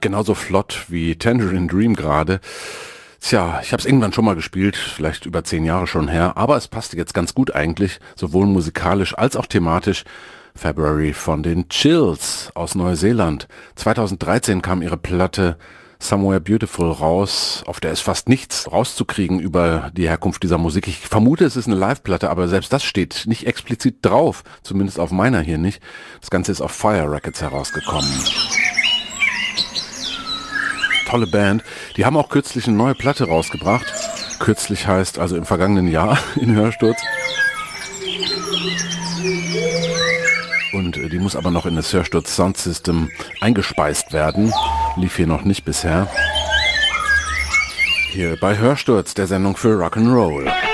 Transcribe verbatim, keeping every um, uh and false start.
genauso flott wie Tangerine Dream gerade. Tja, ich habe es irgendwann schon mal gespielt, vielleicht über zehn Jahre schon her, aber es passte jetzt ganz gut eigentlich, sowohl musikalisch als auch thematisch. February von den Chills aus Neuseeland. zweitausenddreizehn kam ihre Platte Somewhere Beautiful raus, auf der ist fast nichts rauszukriegen über die Herkunft dieser Musik. Ich vermute, es ist eine Live-Platte, aber selbst das steht nicht explizit drauf, zumindest auf meiner hier nicht. Das Ganze ist auf Fire Records herausgekommen. Tolle Band. Die haben auch kürzlich eine neue Platte rausgebracht. Kürzlich heißt also im vergangenen Jahr in Hörsturz. Und die muss aber noch in das Hörsturz Sound System eingespeist werden. Lief hier noch nicht bisher. Hier bei Hörsturz, der Sendung für Rock'n'Roll.